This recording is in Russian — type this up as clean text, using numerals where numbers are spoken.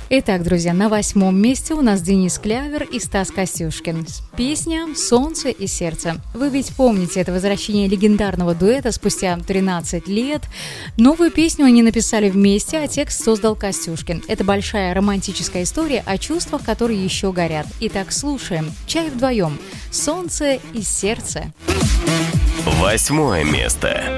Итак, друзья, на 8-м месте у нас Денис Клявер и Стас Костюшкин. Песня «Солнце и сердце». Вы ведь помните это возвращение легендарного дуэта спустя 13 лет. Новую песню они написали вместе, а текст создал Костюшкин. Это большая романтическая история о чувствах, которые еще горят. Итак, слушаем. «Чай вдвоем». «Солнце и сердце». 8 место.